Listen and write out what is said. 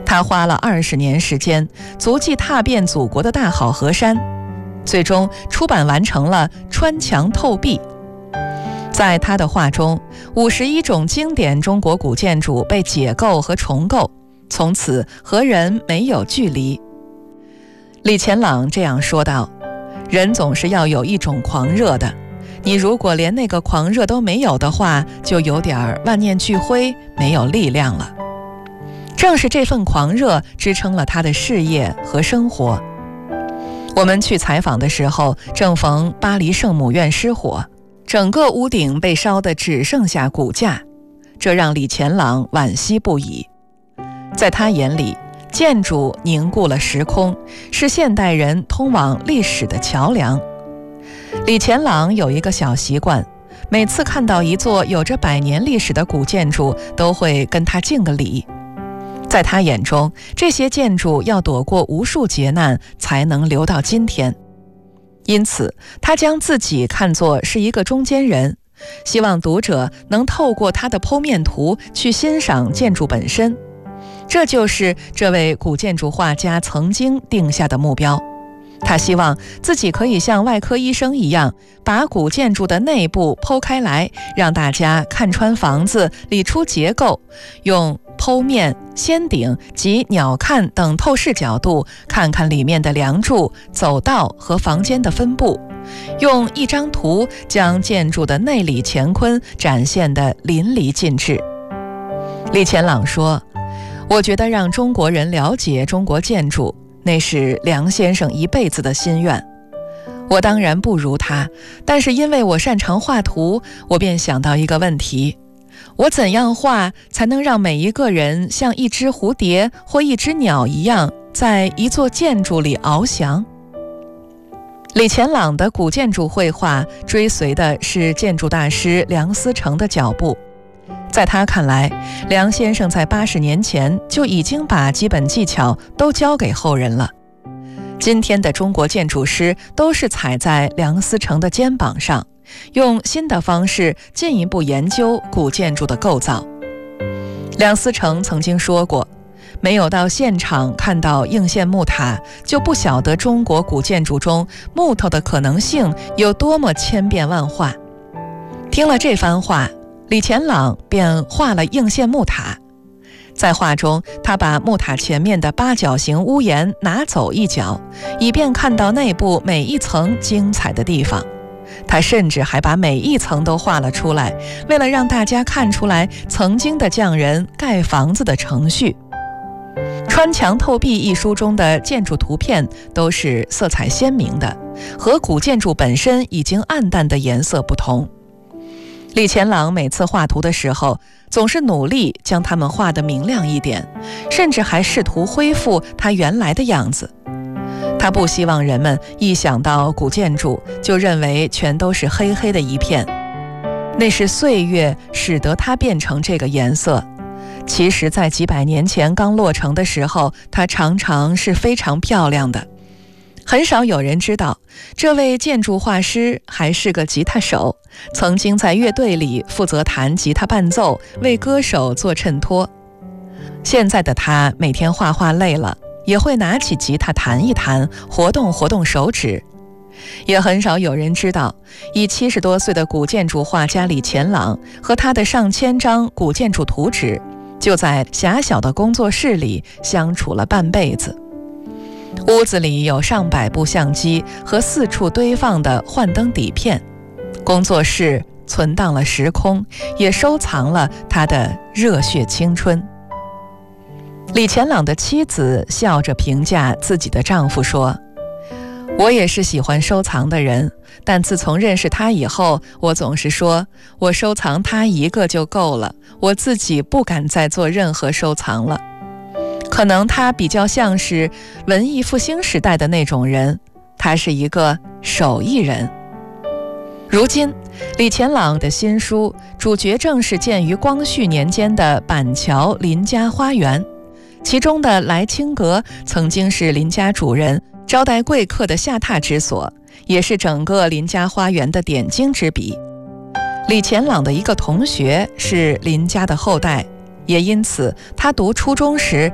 他花了20年时间，足迹踏遍祖国的大好河山，最终出版完成了《穿墙透壁》。在他的画中，51种经典中国古建筑被解构和重构，从此和人没有距离。李乾朗这样说道：人总是要有一种狂热的，你如果连那个狂热都没有的话，就有点万念俱灰，没有力量了。正是这份狂热支撑了他的事业和生活。我们去采访的时候，正逢巴黎圣母院失火，整个屋顶被烧得只剩下骨架，这让李乾朗惋惜不已。在他眼里，建筑凝固了时空，是现代人通往历史的桥梁。李乾朗有一个小习惯，每次看到一座有着100年历史的古建筑，都会跟他敬个礼。在他眼中，这些建筑要躲过无数劫难，才能留到今天。因此，他将自己看作是一个中间人，希望读者能透过他的剖面图去欣赏建筑本身。这就是这位古建筑画家曾经定下的目标。他希望自己可以像外科医生一样，把古建筑的内部剖开来，让大家看穿房子，理出结构，用剖面、掀顶及鸟瞰等透视角度看看里面的梁柱、走道和房间的分布，用一张图将建筑的内里乾坤展现得淋漓尽致。李乾朗说：我觉得让中国人了解中国建筑，那是梁先生一辈子的心愿。我当然不如他，但是因为我擅长画图，我便想到一个问题：我怎样画才能让每一个人像一只蝴蝶或一只鸟一样，在一座建筑里翱翔？李乾朗的古建筑绘画追随的是建筑大师梁思成的脚步。在他看来，梁先生在80年前就已经把基本技巧都交给后人了。今天的中国建筑师都是踩在梁思成的肩膀上，用新的方式进一步研究古建筑的构造。梁思成曾经说过，没有到现场看到应县木塔，就不晓得中国古建筑中木头的可能性有多么千变万化。听了这番话，李乾朗便画了应县木塔。在画中，他把木塔前面的8角形屋檐拿走一角，以便看到内部每一层精彩的地方。他甚至还把每一层都画了出来，为了让大家看出来曾经的匠人盖房子的程序。《穿墙透壁》一书中的建筑图片都是色彩鲜明的，和古建筑本身已经暗淡的颜色不同。李乾朗每次画图的时候，总是努力将它们画得明亮一点，甚至还试图恢复它原来的样子。他不希望人们一想到古建筑就认为全都是黑黑的一片，那是岁月使得它变成这个颜色。其实在几百年前刚落成的时候，它常常是非常漂亮的。很少有人知道，这位建筑画师还是个吉他手，曾经在乐队里负责弹吉他伴奏，为歌手做衬托。现在的他每天画画累了，也会拿起吉他弹一弹，活动活动手指。也很少有人知道，以70多岁的古建筑画家李乾朗和他的上千张古建筑图纸，就在狭小的工作室里相处了半辈子。屋子里有上百部相机和4处堆放的幻灯底片，工作室存档了时空，也收藏了他的热血青春。李乾朗的妻子笑着评价自己的丈夫说：我也是喜欢收藏的人，但自从认识他以后，我总是说我收藏他一个就够了，我自己不敢再做任何收藏了。可能他比较像是文艺复兴时代的那种人，他是一个手艺人。如今，李乾朗的新书主角正是建于光绪年间的板桥林家花园，其中的来清阁曾经是林家主人招待贵客的下榻之所，也是整个林家花园的点睛之笔。李乾朗的一个同学是林家的后代，也因此他读初中时